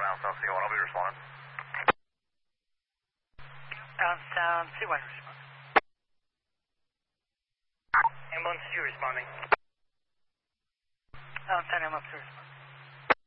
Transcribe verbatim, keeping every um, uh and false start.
Down South C one, I'll be responding. Down South C one, respond. Ambulance two responding. Down South ambulance two, respond.